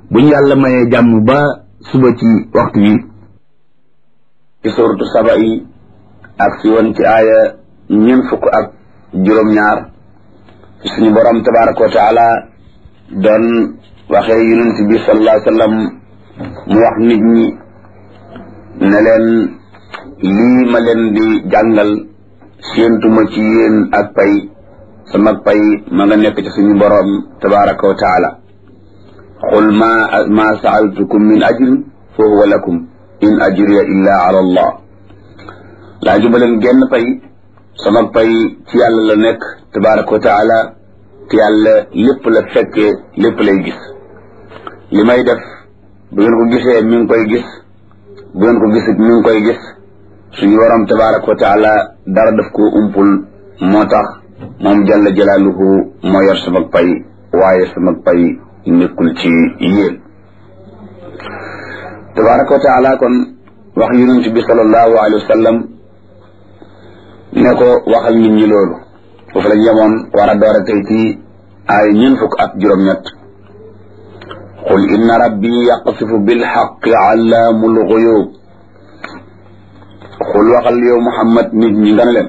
buñ yàlla mayee jàmm ba suba ci waxtu wi ci suuratu saba yi ak si woon ci aaya 26 ci suñu borom tabaraka wa taala doon waxee yonent bi sallallahu alayhi wa sallam mu wax nit ñi ne leen lii ma leen di jàngal séentuma ci yéen ak pay sama pay ma nga nekk ci suñu borom tabaraka wa taala qul ma sa'altukum min ajrin fa huwa lakum in ajriya illa ala allah laajuma leen genn pay sama pay ci yàlla la nekk tabaraka wa taala te yàlla lépp la fekkee lépp lay gis li may def bu ngeen ko gisee mi ngi koy gis bu ngeen ko gisit mi ngi koy gis suñu borom tabaraka wa taala dara daf ko umpul moo tax moom jalla jalaaluhu moo yor sama pay waaye sama pay nekkul ci yéen tabaraka wa taala kon wax yonent bi sallallahu alayhi wa sallam ne ko waxal nit ñi loolu foofu lañ yemoon war a door a tey ci ay 26 qul inna rabbi yaqsifu bilxaqi allaamul guyub qul waxal yow Muhammad nit ñi nga ne leen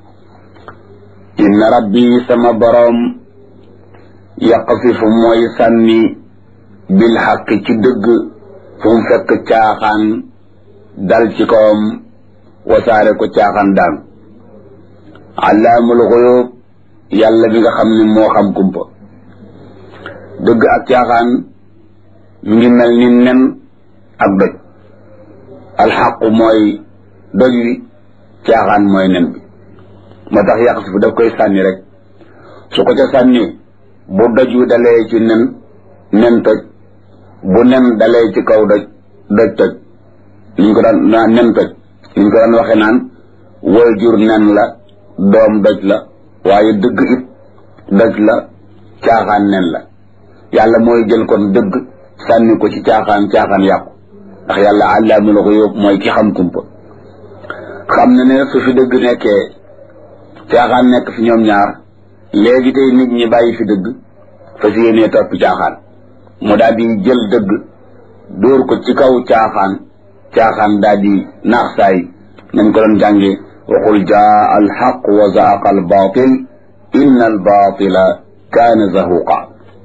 inna rabbi sama boroom yaqsifu mooy sànni bilxaqi ci dëgg fu mu fekk caaxaan dal ci kawam wasaare ko caaxaan daan allaamul guyub yàlla bi nga xam ne moo xam kumpa dëgg ak caaxaan mi ngi mel ni nen ak doj alxaqu mooy doj wi caaxaan mooy nen bi moo tax yàq si fu daf koy sànni rek su ko ca sànni bu doj wi dalee ci nen toj bu nen dalee ci kaw doj toj liñ ko daan nen toj liñ ko daan waxe naan woy jur nen la doom doj la waaye dëgg it doj la caaxaan nen la yàlla mooy jël kon dëgg sànni ko ci caaxaan yàqu ndax yàlla allaamul ghuyub mooy ki xam kumpa xam na ne su fi dëgg nekkee caaxaan nekk fi ñoom ñaar léegi tey nit ñi bàyyi fi dëgg fas yéenee topp caaxaan mu daal di jël dëgg dóor ko ci kaw caaxaan daal di naax saay nañ ko doon jàngee وقل جاء الحق وزهق الباطل إن الباطل كان زهوقا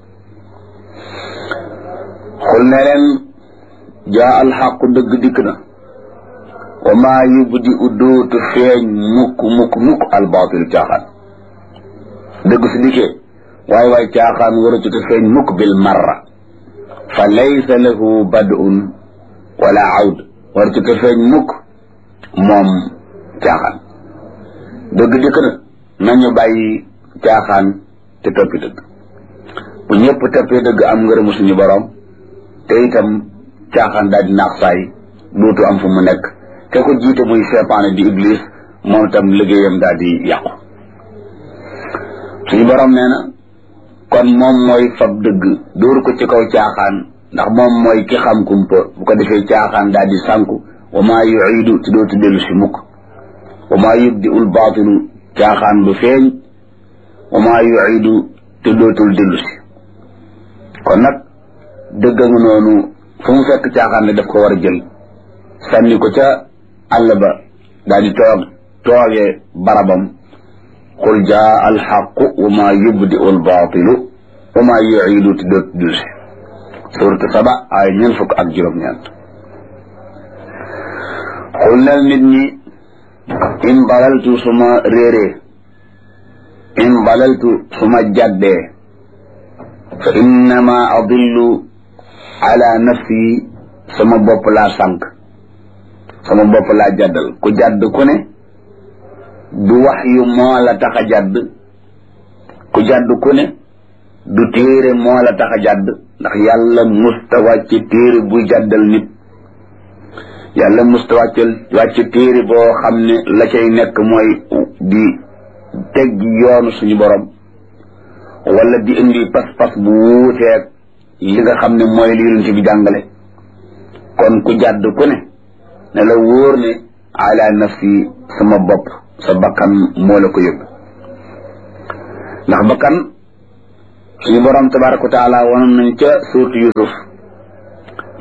قلنا لن جاء الحق دق دقنا وما يبدئ دوت فين مك الباطل جاخان دق سديكي واي جاخان ورجت فين مك بالمرة فليس له بدء ولا عود ورجت فين مك موم caaxaan dëgg dikk na nañu bàyyi caaxaan te toppi dëgg bu ñëpp toppee dëgg am ngërëmu suñu borom te itam caaxaan daal di naax saay dootu am fu mu nekk te ko jiite muy seytaane di iblis moom itam liggéeyam daal di yàqu suñu borom nee na kon moom mooy fab dëgg dóor ko ci kaw caaxaan ndax moom mooy ki xam kumpa bu ko defee caaxaan daal di sànku wa maa yuidu te dootu dellu si mukk wa maa yubdi'ul baatilu caaxaan du feeñ wa maa yu'idu te dootul dellu si kon nag dëgg nga noonu fu mu fekk caaxaan ne daf ko war a jël sànni ko ca àll ba daal di toogee barabam qul jaa alxaqu wa maa yubdi'ul baatilu wa maa yu'idu te dootul dellu si suuratu Saba ay 26 xul nal nit ñi in balaltu suma réeree in balaltu suma jaddee fa innama adillu ala nafsi sama bopp laa sànq sama bopp laa jaddal ku jadd ku ne du wax yu moo la tax a jadd ku jadd ku ne du téere moo la tax a jadd ndax yàlla musta wàcc téere buy jaddal nit yàlla musta wàcc téere boo xam ne la cay nekk mooy di teggi yoonu suñu borom wala di indi pas-pas bu wuuteeg li nga xam ne mooy li yonent bi jàngale kon ku jàdd ku ne ne la wóor ne ala nafsi sama bopp sa bakkan moo la ko yëg ndax bakkan suñu borom tabaraka wa taala wanoon nañ ca suurtu Yusuf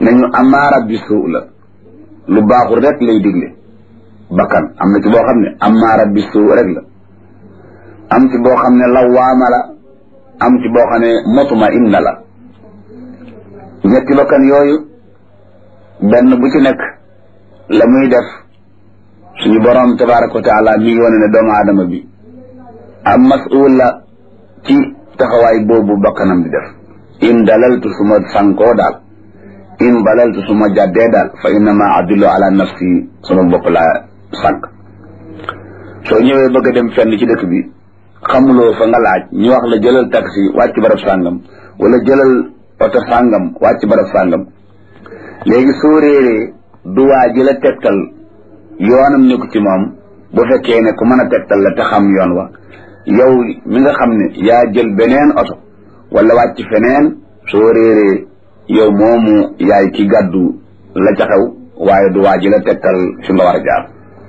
nañu amaara bi suu la lu baaxul rek lay digle bakkan am na ci boo xam ne amaara bi suu rek la am ci boo xam ne lawaama la am ci boo xam ne mutma inna la ñetti bakkan yooyu benn bu ci nekk la muy def suñu borom tabaraka wa taala mi ngi wane ne doomu aadama bi am mas'ul la ci taxawaay boobu bakkanam di def in dalaltu suma sankoo daal in balaltu suma jàddee daal fa innama adillu ala nafsi sama bopp laa sànk soo ñëwee bëgg a dem fenn ci dëkk bi xamuloo fa nga laaj ñu wax la jëlal taxi wàcc barab sàngam wala jëlal oto sàngam wàcc barab sàngam léegi soo réeree du waa ji la tegtal yoonam nekku ci moom bu fekkee ne ku mën a tegtal la te xam yoon wa yow mi nga xam ne yaa jël beneen oto wala wàcc feneen soo réeree yow moomu yaay ki gàddu la ca xew waaye du waa ji la tegtal fi nga war a jaar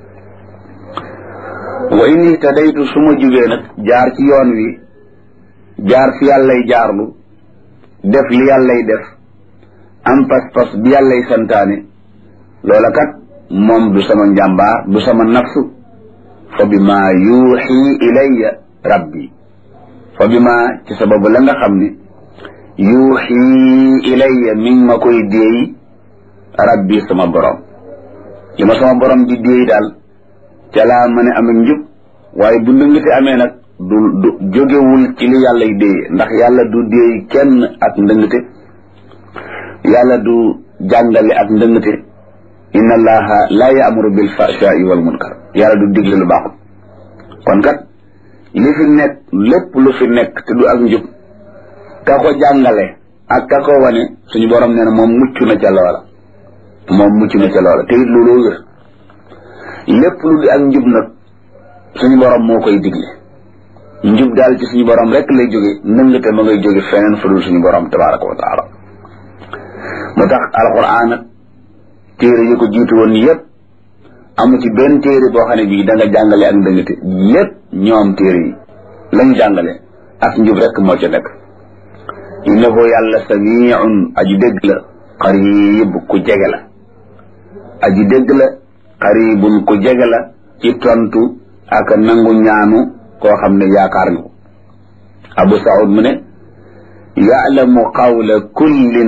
wa in ihtadaytu su ma jugee nag jaar ci yoon wi jaar fi yàllay jaarlu def li yàllay def am pas-pas bi yàllay santaane loola kat moom du sama njàmbaar du sama nafsu fa bi ma yuuxi ilayya rabbi fa bi ma ci sababu la nga xam ne yuuxi ilayya mi ngi ma koy déey rabbi sama borom li ma sama borom di déey daal ca laa mën a am njub waaye bu ndëngate amee nag du jógewul ci li yàlla y déey ndax yàlla du déey kenn ak ndëngate yàlla du jàngale ak ndëngate inna allaha la ya'muru bil fahsha'i wal munkar yàlla du digle lu baaxul kon kat li fi nekk lépp lu fi nekk te du ak njub ka ko jàngale ak ka ko wane suñu borom nee na moom mucc na ca loola te it looloo wér lépp lu di ak njub nag suñu borom moo koy digle njub daal ci suñu borom rek lay jóge ndëngate ma ngay jóge feneen fu dul suñu borom tabaraka wa taala moo tax alquran ak téere yi ko jiitu woon yépp amu ci benn téere boo xam ne bii da nga jàngale ak ndëngate lépp ñoom téere yi lañu jàngale ak njub rek moo ca nekk innahu yàlla samiun aji dégg la qarib ku jege la aji dégg la qaribun ku jege la ci tontu ak nangu ñaanu koo xam ne yaakaar nga ko Abu Saoud mu ne ya'lamu qawla kullin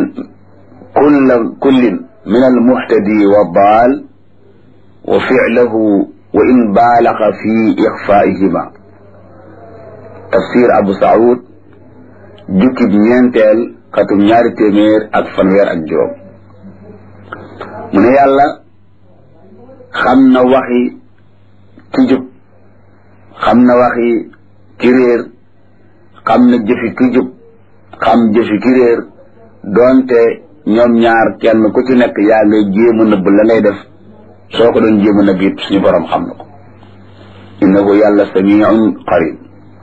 min al-muhtadi wa daal wa fi'lahu wa in baalaxa fi ixfaa'ihima tafsir Abu Saoud jukkib ñeenteel xatum 2fanweer mu ne yàlla xam na waxi ki jub xam na waxi ki réer xam na jëfi ki jub xam jëfi ki réer doonte ñoom ñaar kenn ku ci nekk yaa ngay jéem a nëbb la ngay def soo ko doon jéem a nëbb it suñu borom xam na ko innahu yàlla samiun qarib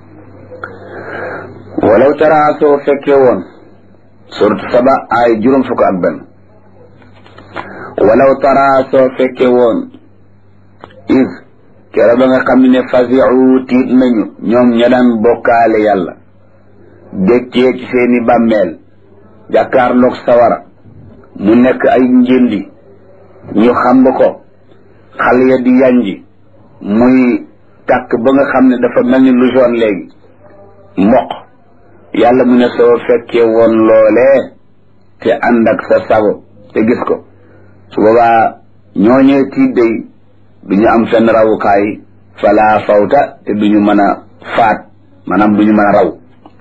walaw tara soo fekkee woon suratu Saba ay 51 walaw tara soo fekkee woon is kera ba nga xam ne fasiu tiit nañu ñoom ña daan bokkaale yàlla dékkee ci seeni bàmmeel jàkkaarloog sawara mu nekk ay njëndi ñu xamb ko xal ya di yanji muy tàkk ba nga xam ne dafa mel ni lu jaune léegi mboq yàlla mu ne soo fekkee woon loolee te ànd ak sa sago te gis ko su boobaa ñooñee tiit day duñu am fenn rawukaay fala fawta te duñu mën a faat maanaam duñu mën a raw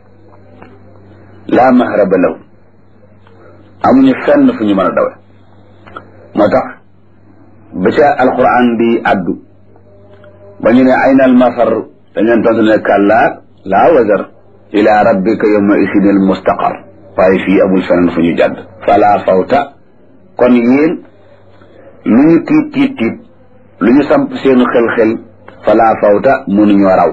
laa mahraba law amuñu fenn fu ñu mën a dawe moo tax ba ca alquran bi addu ba ñu ne ayna al mafar dañ leen tontu ne kàllaa laa wazar ila rabbika yawma isinil mustaqar waaye fii amul feneen fu ñu jàdd fala fawta kon yéen lu ñu tiit lu ñu samp seenu xel fala fawta mënuñoo raw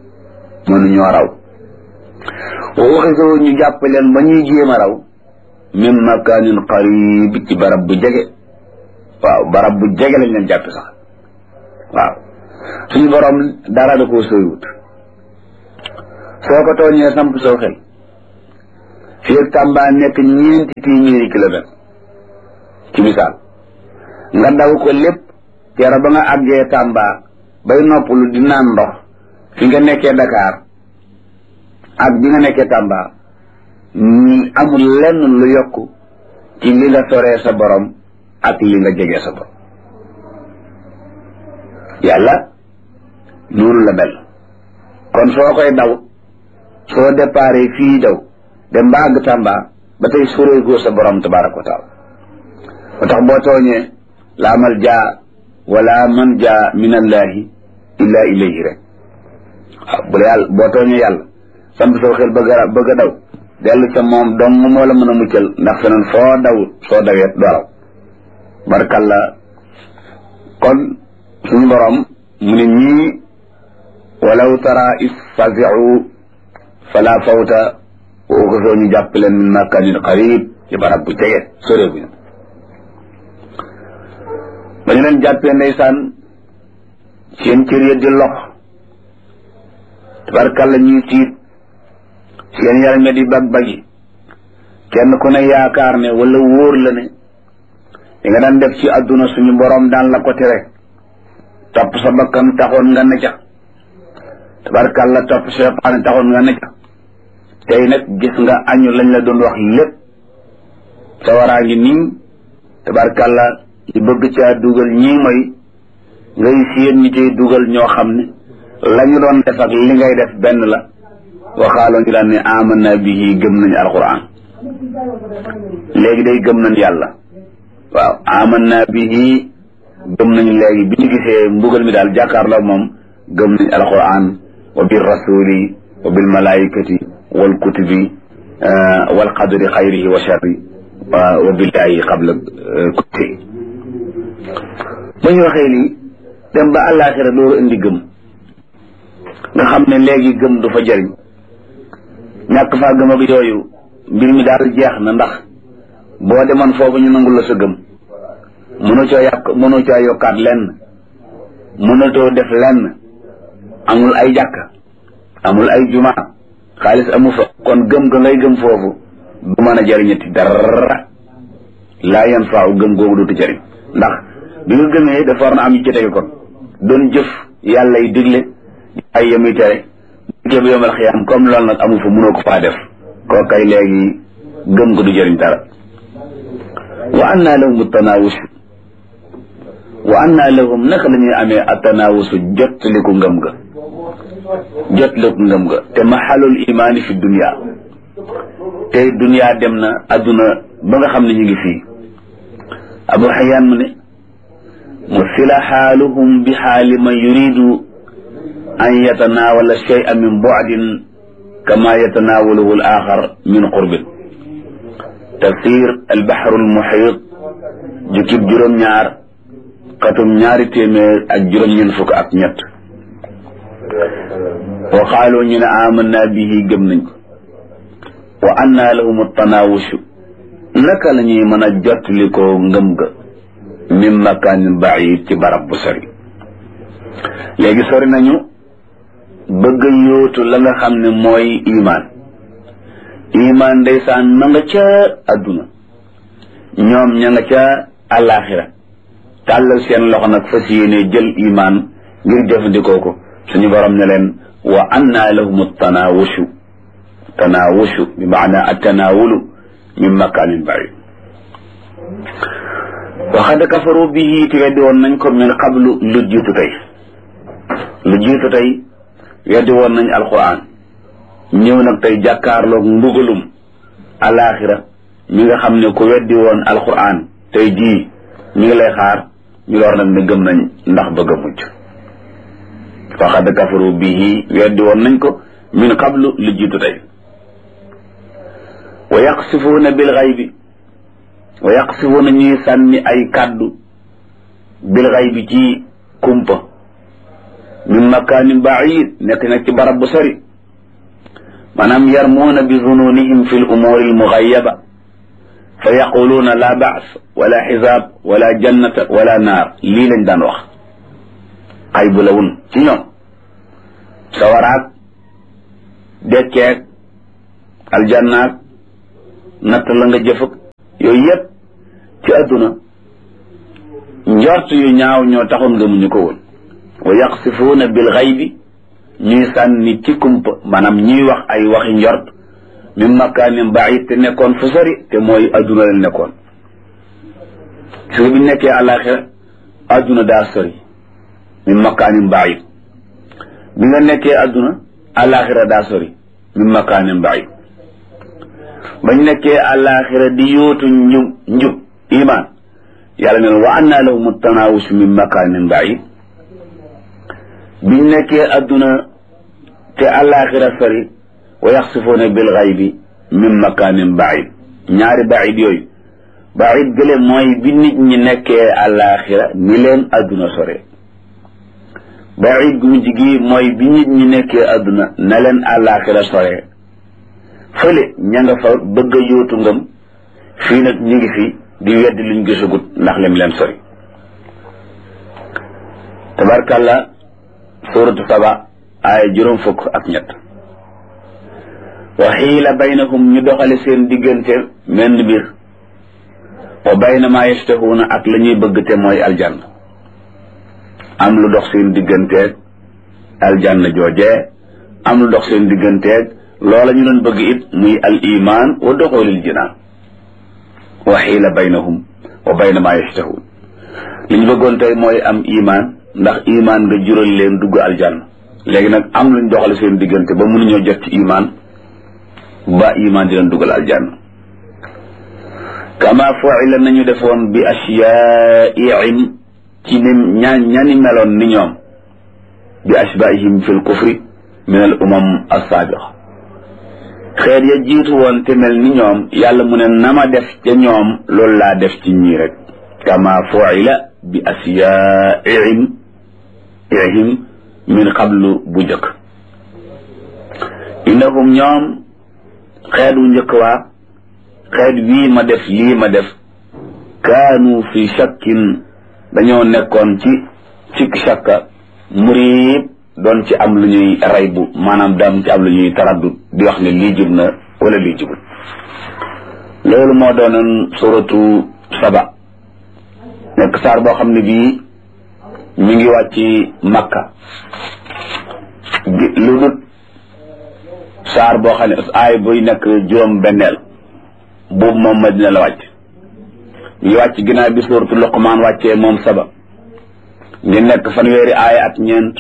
wa waxisoo ñu jàpp leen ba ñuy jéem a raw min makanin qarib ci barab bu jege waaw barab bu jege lañ leen jàpp sax waaw suñu borom dara da koo sooywut soo ko tooñee samp soo xel fii ak Tamba nekk 4 téeméeri kilomètre ci misaal nga daw ko lépp kera ba nga àggee Tamba bay noppalu di naan ndox fi nga nekkee Dakar ak bi nga nekkee Tamba amul lenn lu yokk ci li nga soree sa borom ak li nga jegee sa borom yàlla noonu la mel kon soo koy daw soo déparé fii daw dem ba àgg Tamba ba tey soreegoo sa borom tabaraka wa taala moo tax boo tooñee laa malja wala manja min allahi illa ilayhi rek waaw bu la yàlla boo tooñee yàlla samp soo xel bëgg a daw dellu ca moom dong moo la mën a muccal ndax feneen foo daw soo daweet doo raw barkalla kon suñu borom mu ne ñii walaw tara is fazi'u fala fawta wa uxisoo ñu jàpp leen min makanin qarib ci barab bu jege sore bu ñu ba ñu leen jàppee ndeysaan seen cër ya di lox tabarkalla ñuy tiit seen yaram di bag-bagi kenn ku ne yaakaar ne wala wóor la ne li nga daan def ci àdduna suñu borom daan la ko tere topp sa bakkan taxoon nga ne ca tabarkalla topp seytaane taxoon nga ne ca tey nag gis nga añu lañ la doon wax lépp sa waraa ngi nii tabarkalla di bëgg caa dugal ñii mooy ngay séen ñi cay dugal ñoo xam ne la ñu doon def ak li ngay def benn la waxaaloo ñu daan ne amanna bihi gëm nañu alquran léegi day gëm nañ yàlla waaw amanna bihi gëm nañu léegi bi ñu gisee mbugal mi daal jàkkaarloo moom gëm nañu alquran wa bir rasuli wa bil malaikati wal kutubi wal qadri xayrihi wa sharri wa billahi qabla kulli ba ñu waxee lii dem ba àllaaxira dooru indi gëm nga xam ne léegi gëm du fa jëriñ ñàkk faa gëm ak yooyu mbir mi daal jeex na ndax boo demoon foofu ñu nangul la sa gëm mënoo caa yokkaat lenn mënatoo def lenn amul ay jàkka amul ay jumaa xaalis amu fa kon gëm ga ngay gëm foofu du mën a jëriñati dara laa yan faaw gëm googu dootu jëriñ ndax bi nga gëmee dafa war na am yu ci tege kon doon jëf yàlla yi digle ay yemuy tere bu bu yomal xiyaam comme loolu nag amu fa mënoo ko faa def koo kay léegi gëm ko du jëriñ dara wa anna lahum tanawus wa anna lahum naka la ñuy amee atanawusu jottaliku ngëm ga te maxalul imaani fi dunia tey dunia dem na adduna ba nga xam ne ñu ngi fii abu xayaan mu ne musila xaaluhum bi xaali man yuridu an yatanawala shay'an min bu'din kama yatanawaluhu al axar min qurbin tafsir albaxru almuxiit jukkib juróom-ñaar xatum ñaari téeméer ak juróom-ñeent fukk ak ñett wa qaaloo ñu ne amanna bihi gëm nañ ko wa anna lahum tanawushu naka la ñuy mën a jottali ko ngëm ga min makanin baid ci barab bu sori léegi sori nañu bëgg yóotu la nga xam ne mooy iman ndeysaan ma nga ca adduna ñoom ña nga ca àllaaxira tàllal seen loxo nag fas yéene jël iman ngir jëfandikoo ko suñu borom ne leen wa anna lahum tanawushu bi maana attanawulu min makanin baid wa xad kafaru bihi te weddi woon nañ ko min qablu lu jiitu tey weddi woon nañ alquran ñëw nag tey jàkkaarloog mbugalum alaxira mi nga xam ne ku weddi woon alquran tey jii mi ngi lay xaar ñu lor nag ne gëm nañ ndax bëgg a mucc fa xad kafaru bihi weddi woon nañ ko min qablu lu jiitu tey wa yaqsifuuna bil ghaybi wa yaqsifuuna ñuy sànni ay kàddu bil ghaybi ci kumpa min makanin baid nekk nag ci barab bu sori maanaam yarmuuna bi zununihim fi l umuri al mughayaba fa yaquluuna la baas wala xisaab wala jannata wala naar lii lañ daan wax xay bu lawun ci ñoom sawaraat dekkeeg aljannaat natt la nga jëfëg yooyu yëpp ci adduna njort yu ñaaw ñoo taxoon gëmuñu ko woon wa yaqsifuuna bil ghaybi ñuy sànni ci kumpa maanaam ñuy wax ay waxi njort min makaanin baid te nekkoon fu sori te mooy adduna la nekkoon gis nga bi nekkee àllaaxira adduna daa sori min makaanin baid bi nga nekkee adduna àllaaxira daa sori min makaanin baid bañ nekkee àllaaxira di yóotu njub iman yàlla ne wa anna lahum tanawus min makaanin baid biñ nekkee adduna te àllaaxira sori wa yaxsifuuna bil ghaybi min makaanin baid ñaari baid yooyu baid gële mooy bi nit ñi nekkee àllaaxira ni leen adduna sore baid gu mujj gi mooy bi nit ñi nekkee adduna na leen àllaaxira sore fële ña nga fa bëgg a yóotu ngëm fii nag ñu ngi fi di weddi luñ gisagut ndax lim leen sori tabarkàlla suuratu Saba aaya 60 wa xiila baynahum ñu doxale seen diggante menn mbir wa bayna maa yastahuuna ak la ñuy bëgg te mooy aljanna am lu dox seen digganteeg aljanna joojee am lu dox seen digganteeg loola ñu doon bëgg it muy al iman wa duxulil jinaan wa xiila baynahum wa bayna maa yastahuun li ñu bëggoon tey mooy am iman ndax iman nga jural leen dugg aljanna léegi nag am luñ doxale seen diggante ba mënuñoo jot ci iman ba iman di leen dugal aljanna kama fu'ila nañu defoon bi ashya'ihim ci ni ñani meloon ni ñoom bi ashba'ihim fil kufri min al umam as-sabiqa xeet ya jiitu woon te mel ni ñoom yàlla mu ne nama def ca ñoom loolu laa def ci ñii rek kama fu'ila bi ashya'ihim min qablu bu njëkk innahum ñoom xeet wu njëkk waa xeet wii ma def lii ma def kaanu fi shakkin dañoo nekkoon ci sikk shakka muriib doon ci am lu ñuy raybu maanaam daam ci am lu ñuy taraddud di wax ne lii jub na wala lii jubul loolu moo doonoon suratu Saba nekk saar boo xam ne bii mi ngi wàcc Makka lu dut saar boo xam ne aay buy nekk juróom benneel boobu moom Madina la wàcc ñu wàcc ginnaaw bi suuratu Luqmaan wàccee moom Saba ngi nekk fanweeri aaya ak ñeent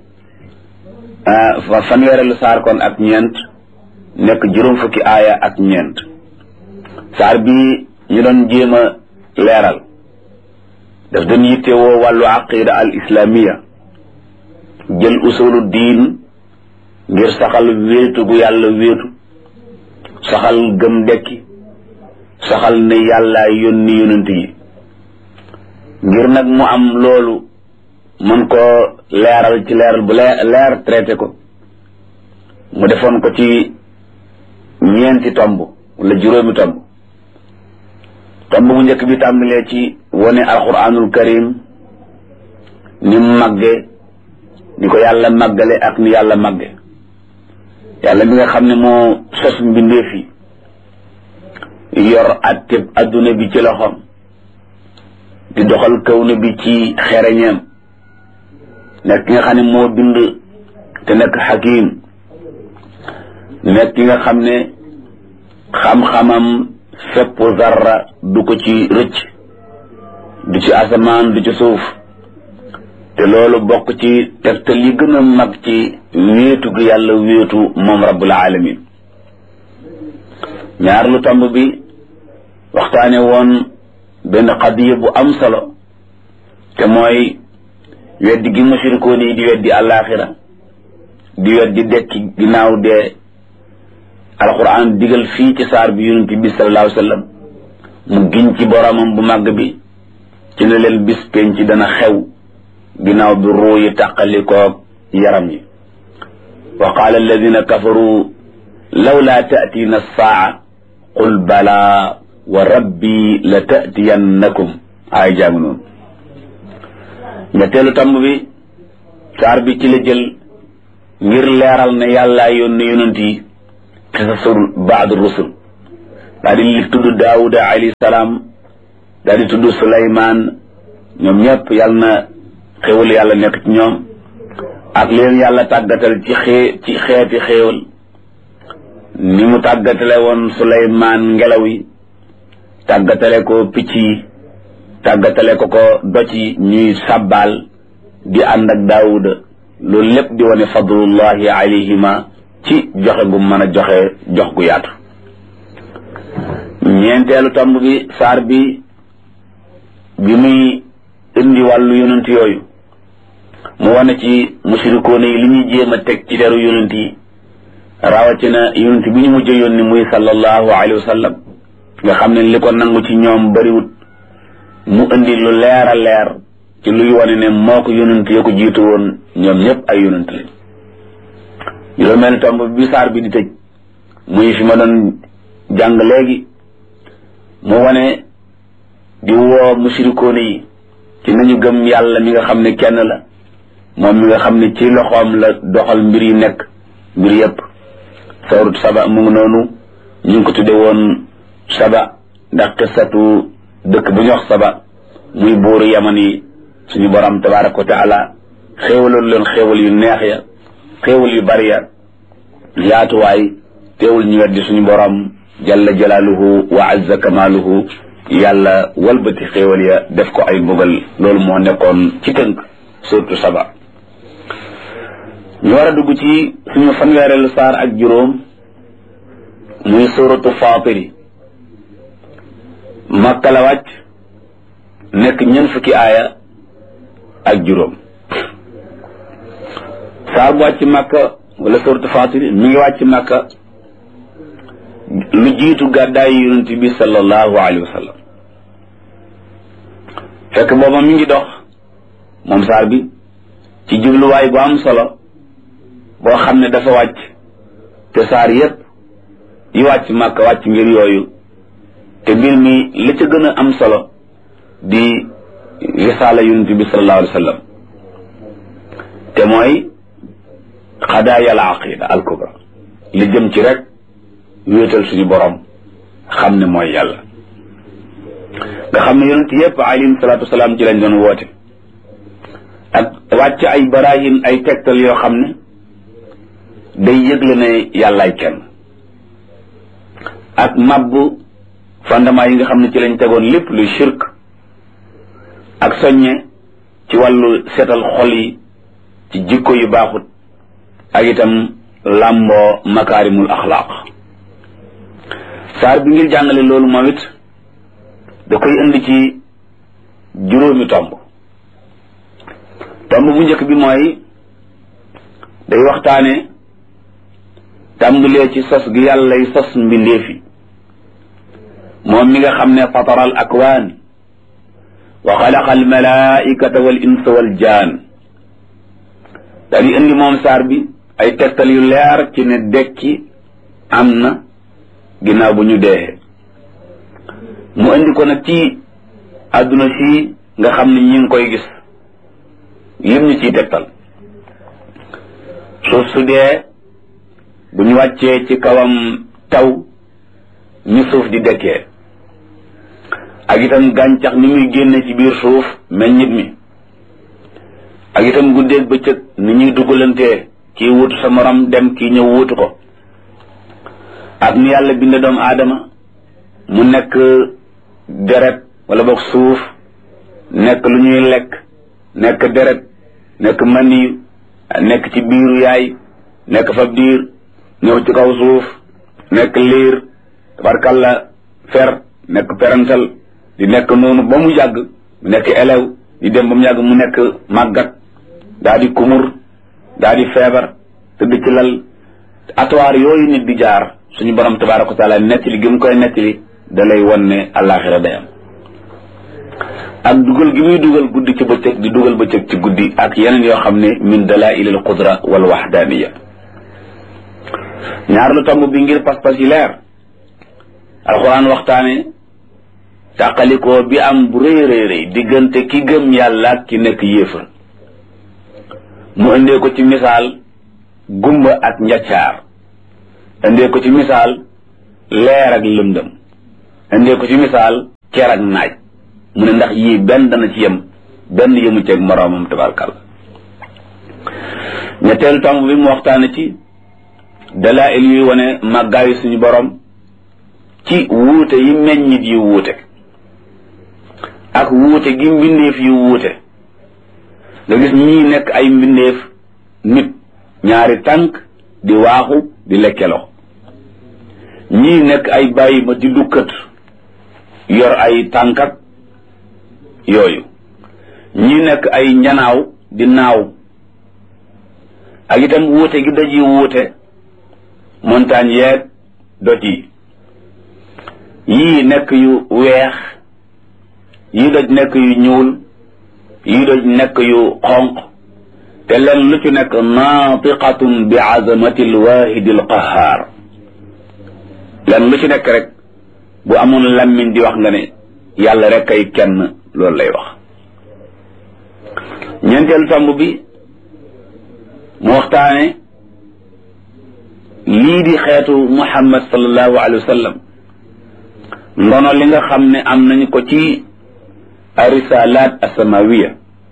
fanweerelu saar kon ak ñeent nekk juróom fukki aaya ak ñeent saar bi ñu doon jéem a leeral daf doon yittewoo wàllu aqida al islamiya jël usulu diin ngir saxal wéetu gu yàlla wéetu saxal gëm dekki saxal ne yàlla yónni yonent yi ngir nag mu am loolu mën ko leeral ci leeral bu leer traité ko mu defoon ko ci ñeenti tomb wala juróomi tomb bu njëkk bi tàmbalee ci wone alquranul karim ni mu màgge ni ko yàlla màggale ak ni yàlla màgge yàlla mi nga xam ne moo sos mbindeef yi yor atteb adduna bi ci loxoom di doxal kawna bi ci xereñeem nekk ki nga xam ne moo bind te nekk xakim nekk ki nga xam ne xam-xamam fépp zarra du ko ci rëcc du ci asamaan du ci suuf te loolu bokk ci tegtal yi gën a mag ci wéetu gi yàlla wéetu moom rabbul alamin ñaar lu tomb bi waxtaane woon benn xadiya bu am solo te mooy weddi gi mushrikoon yi di weddi àllaaxira di weddi dekki ginnaaw dee alquran digal fii ci saar bi yonent bi sallallahu alayhi wa sallam mu giñ ci boromam bu màgg bi ci ne leen bis penc dana xew ginnaaw bi ruu yi tàqalikoog yaram yi wa qaala alladina kafaru lawlaa taatiina saa qul balaa wa rabbi la taatiyannakum ay jàng noonu ñetteelu tamb bi saar bi ci la jël ngir leeral ne yàllaa yónni yonent yi qisasul baad rusul daal di tudd daawuda alayhi salaam daal di tudd suleymaan ñoom ñëpp yàlla na xéewal yàlla nekk ci ñoom ak leen yàlla tàggatal ci xeeti xéewal ni mu tàggatale woon Suleymaan ngelaw yi tàggatale ko picc yi tàggatale ko doj yi ñuy sàbbaal di ànd ak Daawuda loolu lépp di wane fadlullahi alayhima ci joxe gu mën a jox gu yaatu. ñeenteelu tomb bi saar bi muy indi wàllu yonent yooyu mu wane ci mushrikoon yi li ñuy jéem a teg ci deru yonent yi rawatina yonent bi ñu mujj yónni muy sallallahu alayhi wa sallam nga xam ne li ko nangu ci ñoom bariwut mu indi lu leer a leer ci luy wane ne moo ko yonent ya ko jiitu woon ñoom ñëpp ay yonent lañ. juróomeelu tomb bi saar bi di tëj muy fi ma doon jàng léegi mu wane di woo mushrikoon yi ci nañu gëm yàlla mi nga xam ne kenn la moom mi nga xam ne ci loxoom la doxal mbir yi nekk mbir yëpp. sawratu Saba mu ngi noonu ñu ngi ko tudde woon Saba ndax qissatu dëkk bu ñu wax Saba muy buuru Yaman yi suñu borom tabaraka wa taala xéewaloon leen xéewal yu neex ya xéewal yu bari ya yaatuwaay teewul ñu weddi suñu borom jalla jalaaluhu wa azza kamaaluhu yàlla walbati xéewal ya def ko ay mbugal loolu moo nekkoon ci tënk surtout Saba. ñu war a dugg ci suñu fanweereelu saar ak juróom muy suratu Faatiri Makka la wàcc nekk ñeent fukki aaya ak juróom. saar bu wàcc Makka wala suratu Faatiri mi ngi wàcc Makka lu jiitu gàddaay yonent bi sallallahu alayhi wa sallam fekk booba mi ngi dox moom saar bi ci jubluwaay bu am solo boo xam ne dafa wàcc te saar yépp yi wàcc Makka wàcc ngir yooyu te mbir mi li ca gën a am solo di risaala yonent bi sallallahu alayhi wa sallam te mooy xadaaya al aqida al kubra li jëm ci rek wéetal suñu borom xam ne mooy yàlla nga xam ne yonent yépp alayhim salaatu wasalaam ci lañ doon woote ak wàcc ay barahin ay tegtal yoo xam ne day yëgle ne yàllaay kenn ak mabbu fondement yi nga xam ne ci lañ tegoon lépp luy shirk ak soññe ci wàllu seetal xol yi ci jikko yu baaxut ak itam làmboo makaarimul axlaaq saar bi ngir jàngale loolu moom it da koy indi ci juróomi tomb bu njëkk bi mooy day waxtaane tàmbalee ci sos gi yàllay sos mbindeef yi moom mi nga xam ne fatara al akwaan wa xalaqa al malaikata wal insa wal jaan daa di indi moom saar bi ay tegtal yu leer ci ne dekki am na ginnaaw bu ñu deexee mu indi ko nag ci àdduna si nga xam ne ñi ngi koy gis lim ñu ciy tegtal suuf su dee bu ñu wàccee ci kawam taw ñu suuf di dekkee ak itam gàncax ni muy génne ci biir suuf meññit mi ak itam guddeeg bëccëg ni ñuy dugalantee kii wutu sa morom dem kii ñëw wutu ko ak ni yàlla binde doomu aadama mu nekk deret wala boog suuf nekk lu ñuy lekk nekk deret nekk maniyu nekk ci biiru yaay nekk fa diir ñëw ci kaw suuf nekk liir tabarkalla fer nekk perantal di nekk noonu ba mu yàgg mu nekk elew di dem ba mu yàgg mu nekk màggat daa di kumur daa di feebar tëdd ci lal atuwaar yooyu nit di jaar suñu borom tabaraka wa taala nettali gi mu koy nettali da lay won ne àllaaxira day am ak dugal gi muy dugal guddi ci bëccëg di dugal bëccëg ci guddi ak yeneen yoo xam ne min dalaa'il al qudra wal wahdaniya ñaar lu tomb bi ngir pas-pas yi leer alxuraan waxtaane tàqalikoo bi am bu rëy rëy rëy diggante ki gëm yàlla ak ki nekk yéefar mu indee ko ci misaal gumba ak njaccaar indee ko ci misaal leer ak lëndëm indee ko ci misaal ker ak naaj mu ne ndax yii benn dana ci yem benn yëmu ceeg moroomam tabarkal. ñetteelu tomb bi mu waxtaane ci dalaa'il yuy wane màggaayu suñu borom ci wuute yi meññit yu wuute ak wuute gi mbindeef yu wuute. nga gis ñii nekk ay mbindeef nit ñaari tànk di waaxu di lekkeloo, ñii nekk ay bàyyi ma di dukkat yor ay tànkat yooyu, ñii nekk ay njanaaw di naaw, ak itam wuute gi doj yi wuute montagne yeeg doj yi, yii nekk yu weex, yii doj nekk yu ñuul, yii doj nekk yu xonq, te leen lu ci nekk naatiqatun bi azamati alwaahidi alqahaar. leen lu ci nekk rek bu amoon lammiñ di wax nga ne yàlla rek ay kenn loolu lay wax. ñeenteelu tomb bi mu waxtaane lii di xeetu Muhammad sallallahu alayhi wa sallam, ndono li nga xam ne am nañu ko ci arisalaat asamawiya,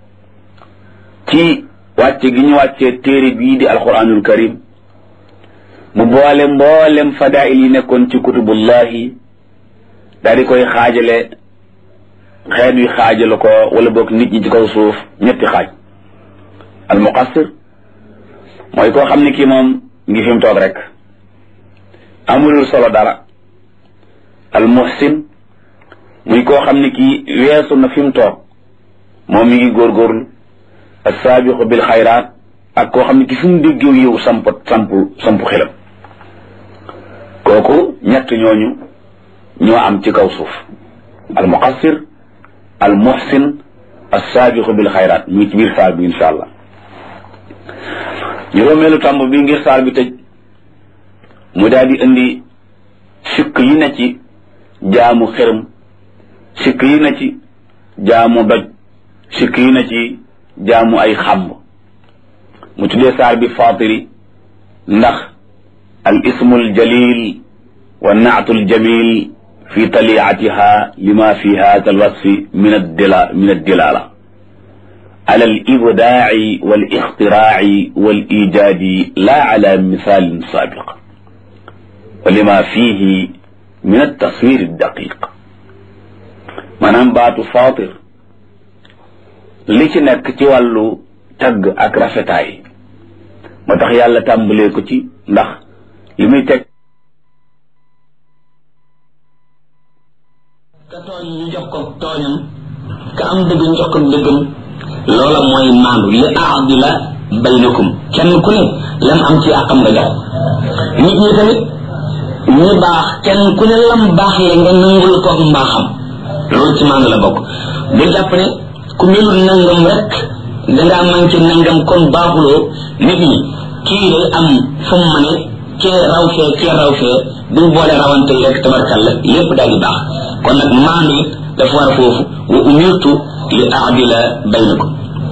ci wàcce gi ñu wàccee téere bii di alquranul karim, mu boole mboolem fadail yi nekkoon ci kutubullahi daal di koy xaajale, xeet wi xaajale ko wala boog nit ñi ci kaw suuf ñetti xaaj. al muqassir mooy koo xam ne kii moom ngi fi mu toog rek amulul solo dara. al muhsin muy koo xam ne kii weesu na fi mu toog moom mi ngi góorgóorlu. as-saabiqu bil xayraat ak koo xam ne ki fi mu déggew yow samp xelam. kooku ñett ñooñu ñoo am ci kaw suuf: al muqassir, al muhsin, as-saabiqu bil xayraat. mu ngi ci biir saar bi insha allah. juróomeelu tàmb bi ngir saar bi tëj mu daal di indi sikk yi na ci jaamu xërëm, sikk yi na ci jaamu doj, sikk yi na ci jaamu ay xamb. mu tuddee saar bi faatiri ndax al ismul jalil wa naatul jamil fi taliatiha lima fi hada al wasfi min addilala ala al ibdaa'i wal ixtiraa'i wal ijaadi la ala misaalin saabiq wa lima fihi min at-taswir ad-daqiq. maanaam baatu faatir li ci nekk ci wàllu tagg ak rafetaay moo tax yàlla tàmbalee ko ci ndax li muy teg ka tooñ ñu jox ko tooñam, ka am dëgg ñu jox ko dëggam. loola mooy maandu li aadila baynakum, kenn ku ne lam am ci àqam nga jox. nit ñi tamit ñi baax kenn ku ne lam baax le nga nangul ko mbaaxam, loolu ci maandu la bokk. bu jàpp ne ku melul nangam rek dangaa manqué nangam kon baaxuloo. nit ñi kii day am fu mu mane, kee raw fee buñ boole rawante yi rek tabarkalla lépp daal di baax. kon nag maandu it dafa war foofu. wa umirtu li aadila baynakum.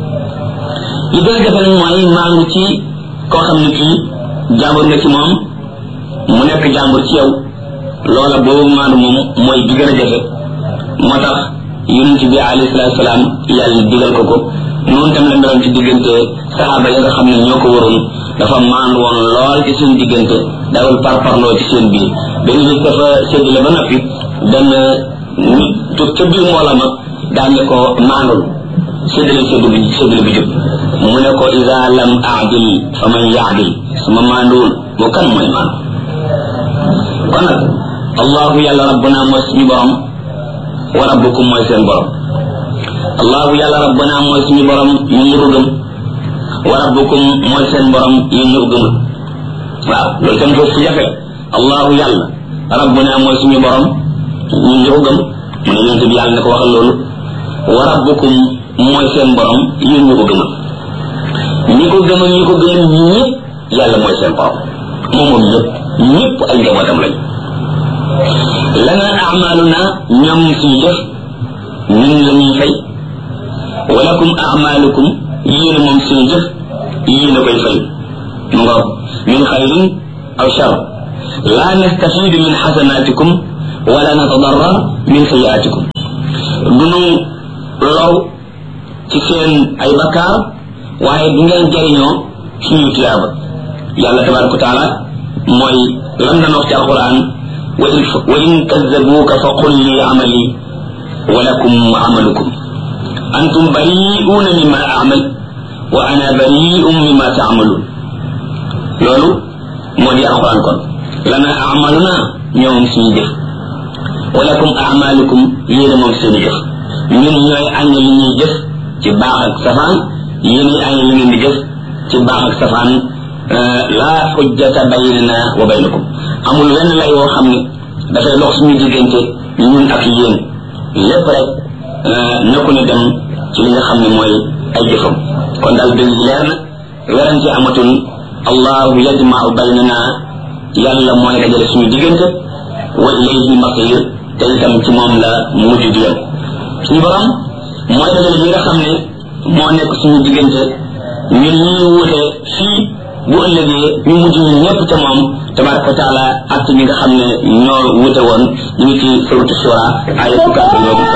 li gën a jafe nag mooy maandu ci koo xam ne kii jàmbur nga ci moom mu nekk jàmbur ci yow. loola boobu maandu moom mooy bi gën a jafe. moo tax yonent bi alayhi salaatu salaam yàlla digal ko ko. noonu tam la meloon ci diggante saxaaba yi nga xam ne ñoo ko waroon. dafa maandu woon lool ci seen diggante, dawul parparloo ci seen biir. benn bis dafa séddale ba noppi benn nit toog ca biir mbooloo ma daan ne ko maandul séddale bi jub. mu ne ko iza lam aadil fa man yaadil, suma maanduwul moo kan mooy maandu. kon nag allahu yàlla rabbuna mooy suñu borom, wa rabbukum mooy seen borom. allahu yàlla rabbuna mooy suñu borom ñu ñu ko gëm, wa rabbukum mooy seen borom ñu ñu ko gëmul. waaw loolu tam foofu jafe. allahu yàlla rabbuna mooy suñu borom ñu ñu ko gëm, mu ne yonent bi yàlla ne ko waxal loolu. wa rabbukum mooy seen borom ñu ñu ko gëmul. ñi ko gëmul ñi ko gëmul ñëpp yàlla mooy seen borom, moom ñëpp ay njabootam lañ. lana amaluna ñoom suñu jëf ñun la ñuy fay, walakum amalukum yéen moom suñu jëf yéen a koy fay. mu nga min xayrin aw shar la nastafidu min xasanatikum wala natadarra min sayiatikum. du nu low ci seen ay bakkaar waaye du ngeen jariñoo suñu tiyaaba yàlla tabaraka wa taala mooy lam na wax ci alquran wa in kazzabuuka fa qul li amali wa lakum amalukum antum bari'uuna mimma a'mal wa ana bari'un mimma ta'malun loolu moo di alquran kon lana a'maluna ñoom suñu jëf wa lakum a'malukum yéen moom seen jëf ñun ñooy añ li ñuy jëf ci baax ak safaan yéen añ li ngeen di jëf ci baax ak safaan la hujjata baynana wa baynakum amul wenn lay woo xam ne dafay dox suñu diggante ñun ak yéen lépp rek na ko ñu dem ci li nga xam ne mooy ay jëfam kon daal dëgg leer na werante amatul allahu yajma'u baynana yàlla mooy dajale suñu diggante wa ilayhi masir te itam ci moom la mujj di yem suñu borom mooy dajale li nga xam ne moo nekk suñu diggante ñun ñuy wute fii bu ëllëgee ñu mujj ñu ñëpp ca moom tabaraka wa taala ak ñi nga xam ne ñoo wute woon ñu ngi ci suratu shura ay